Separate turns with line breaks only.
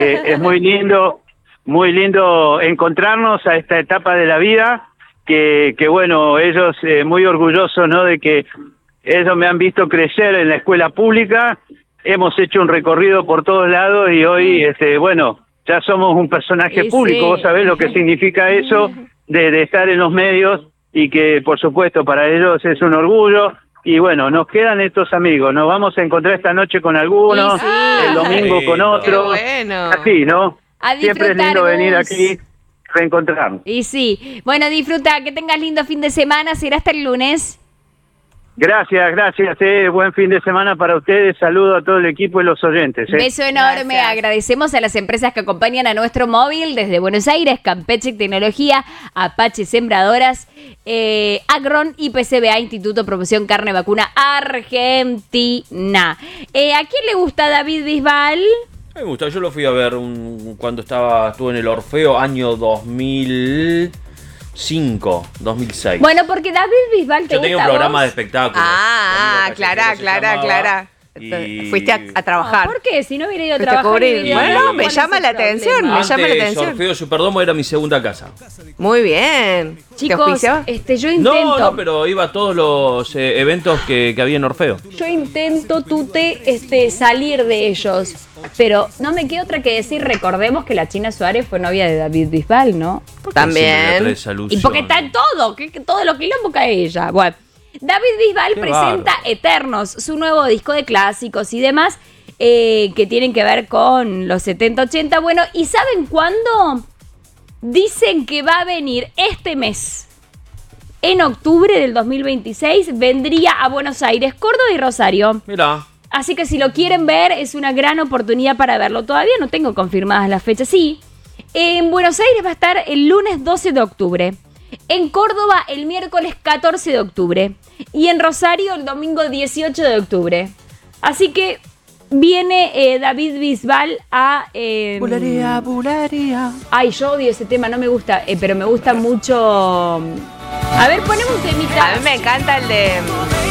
Es muy lindo encontrarnos a esta etapa de la vida, que bueno, ellos muy orgullosos, ¿no? De que ellos me han visto crecer en la escuela pública, hemos hecho un recorrido por todos lados y hoy, bueno, ya somos un personaje público, vos sabés lo que significa eso, de estar en los medios, y que por supuesto para ellos es un orgullo. Y bueno, nos quedan estos amigos, nos vamos a encontrar esta noche con algunos, el domingo con otros, así, ¿no? Siempre es lindo venir aquí, reencontrarnos.
Y sí, bueno, disfruta, que tengas lindo fin de semana, será hasta el lunes.
Gracias, buen fin de semana para ustedes, saludo a todo el equipo y los oyentes.
Beso enorme, agradecemos a las empresas que acompañan a nuestro móvil desde Buenos Aires, Campeche Tecnología, Apache Sembradoras, Agron y PCBA, Instituto Promoción Carne Vacuna Argentina. ¿A quién le gusta David Bisbal?
Me gusta, yo lo fui a ver cuando estuve en el Orfeo, año 2005, 2006.
Bueno, porque David Bisbal te gusta.
Yo tenía un programa de espectáculos.
Clara. Y... Fuiste a trabajar.
¿Por qué? Si no hubiera ido a trabajar.
Bueno, me llama la atención.
Orfeo Superdomo era mi segunda casa.
Muy bien.
Chicos, yo intento.
No, pero iba a todos los eventos que había en Orfeo.
Yo intento, salir de ellos. Pero no me queda otra que decir, recordemos que la China Suárez fue novia de David Bisbal, ¿no?
También.
Y porque está en todo, que todo lo quilombo cae ella. Bueno. David Bisbal presenta Eternos, su nuevo disco de clásicos y demás, que tienen que ver con los 70-80. Bueno, ¿y saben cuándo? Dicen que va a venir este mes. En octubre del 2026 vendría a Buenos Aires, Córdoba y Rosario.
Mirá.
Así que si lo quieren ver, es una gran oportunidad para verlo. Todavía no tengo confirmadas las fechas. Sí, en Buenos Aires va a estar el lunes 12 de octubre. En Córdoba el miércoles 14 de octubre y en Rosario el domingo 18 de octubre. Así que viene David Bisbal a...
Bularía.
Ay, yo odio ese tema, no me gusta, pero me gusta mucho... A ver, ponemos un temita.
A mí me encanta el de...